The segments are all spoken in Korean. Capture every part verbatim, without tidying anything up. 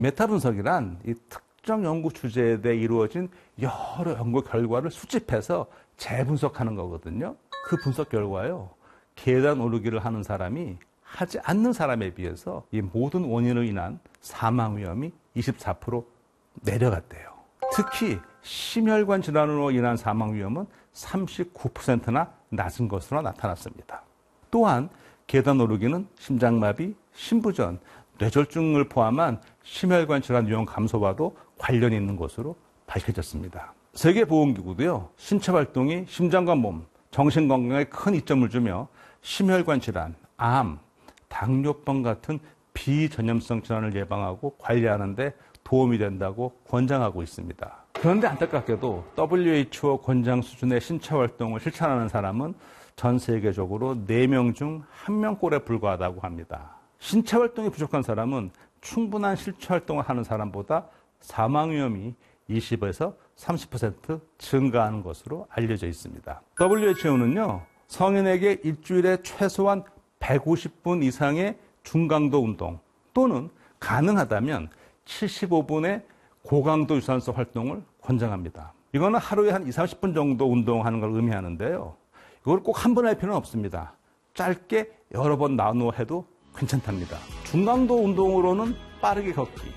메타 분석이란 이 특정 연구 주제에 대해 이루어진 여러 연구 결과를 수집해서 재분석하는 거거든요. 그 분석 결과요, 계단 오르기를 하는 사람이 하지 않는 사람에 비해서 이 모든 원인으로 인한 사망 위험이 이십사 퍼센트 내려갔대요. 특히 심혈관 질환으로 인한 사망 위험은 삼십구 퍼센트나 낮은 것으로 나타났습니다. 또한 계단 오르기는 심장마비, 심부전, 뇌졸중을 포함한 심혈관 질환 위험 감소와도 관련이 있는 것으로 밝혀졌습니다. 세계보건기구도요, 신체 활동이 심장과 몸, 정신 건강에 큰 이점을 주며 심혈관 질환, 암, 당뇨병 같은 비전염성 질환을 예방하고 관리하는 데 도움이 된다고 권장하고 있습니다. 그런데 안타깝게도 더블유에이치오 권장 수준의 신체 활동을 실천하는 사람은 전 세계적으로 네 명 중 한 명꼴에 불과하다고 합니다. 신체 활동이 부족한 사람은 충분한 신체 활동을 하는 사람보다 사망 위험이 이십에서 삼십 퍼센트 증가하는 것으로 알려져 있습니다. 더블유에이치오는요, 성인에게 일주일에 최소한 백오십 분 이상의 중강도 운동 또는 가능하다면 칠십오 분의 고강도 유산소 활동을 권장합니다. 이거는 하루에 한 이삼십 분 정도 운동하는 걸 의미하는데요. 이걸 꼭 한 번 할 필요는 없습니다. 짧게 여러 번 나누어 해도 괜찮답니다. 중강도 운동으로는 빠르게 걷기,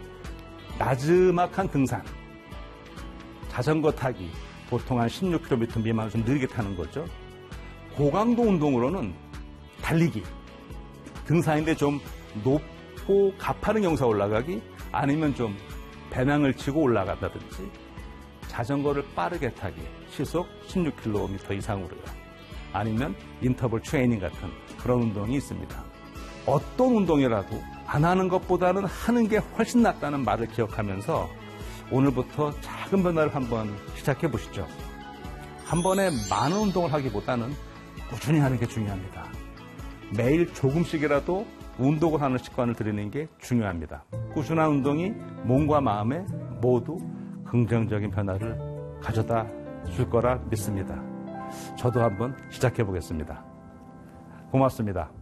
나지막한 등산, 자전거 타기, 보통 한 십육 킬로미터 미만을 좀 느리게 타는 거죠. 고강도 운동으로는 달리기, 등산인데 좀 높고 가파른 경사 올라가기, 아니면 좀 배낭을 치고 올라간다든지, 자전거를 빠르게 타기, 시속 십육 킬로미터 이상으로요. 아니면 인터벌 트레이닝 같은 그런 운동이 있습니다. 어떤 운동이라도 안 하는 것보다는 하는 게 훨씬 낫다는 말을 기억하면서 오늘부터 작은 변화를 한번 시작해 보시죠. 한 번에 많은 운동을 하기보다는 꾸준히 하는 게 중요합니다. 매일 조금씩이라도 운동을 하는 습관을 들이는 게 중요합니다. 꾸준한 운동이 몸과 마음에 모두 긍정적인 변화를 가져다 줄 거라 믿습니다. 저도 한번 시작해 보겠습니다. 고맙습니다.